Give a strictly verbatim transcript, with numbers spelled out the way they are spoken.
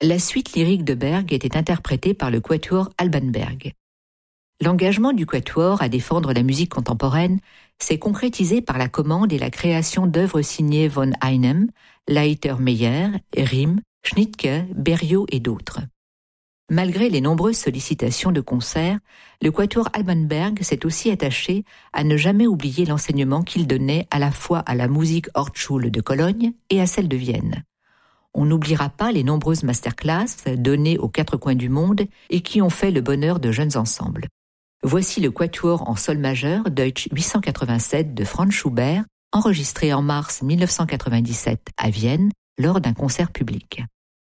La suite lyrique de Berg était interprétée par le quatuor Alban Berg. L'engagement du quatuor à défendre la musique contemporaine s'est concrétisé par la commande et la création d'œuvres signées von Einem, Leiter-Meyer, Riem, Schnittke, Berriot et d'autres. Malgré les nombreuses sollicitations de concerts, le quatuor Alban Berg s'est aussi attaché à ne jamais oublier l'enseignement qu'il donnait à la fois à la Musik-Hochschule de Cologne et à celle de Vienne. On n'oubliera pas les nombreuses masterclass données aux quatre coins du monde et qui ont fait le bonheur de jeunes ensembles. Voici le quatuor en sol majeur Deutsch huit cent quatre-vingt-sept de Franz Schubert, enregistré en mars mille neuf cent quatre-vingt-dix-sept à Vienne lors d'un concert public.